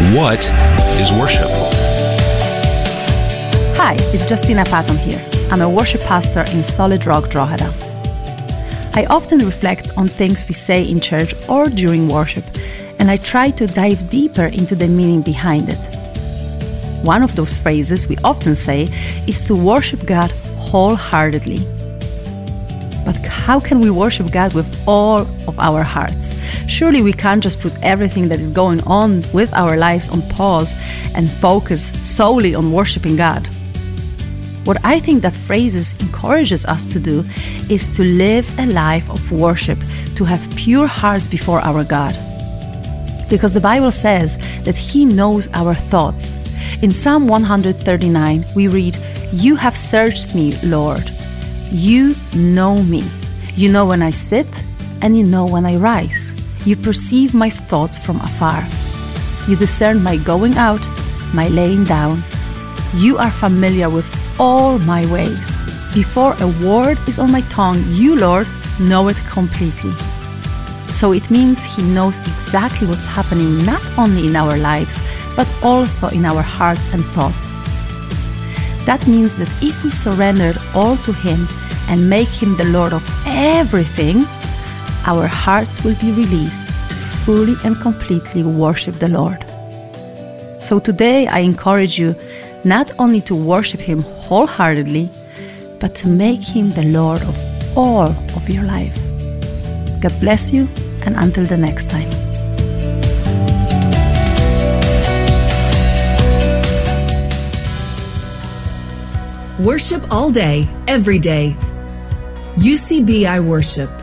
What is worship? Hi, it's Justina Patton here. I'm a worship pastor in Solid Rock, Drogheda. I often reflect on things we say in church or during worship, and I try to dive deeper into the meaning behind it. One of those phrases we often say is to worship God wholeheartedly. But how can we worship God with all of our hearts? Surely we can't just put everything that is going on with our lives on pause and focus solely on worshiping God. What I think that phrases encourages us to do is to live a life of worship, to have pure hearts before our God. Because the Bible says that He knows our thoughts. In Psalm 139, we read, "You have searched me, Lord. You know me. You know when I sit, and you know when I rise. You perceive my thoughts from afar. You discern my going out, my laying down. You are familiar with all my ways. Before a word is on my tongue, you, Lord, know it completely." So it means He knows exactly what's happening not only in our lives, but also in our hearts and thoughts. That means that if we surrender all to Him and make Him the Lord of everything, our hearts will be released to fully and completely worship the Lord. So today I encourage you not only to worship Him wholeheartedly, but to make Him the Lord of all of your life. God bless you, and until the next time. Worship all day, every day. UCBI Worship.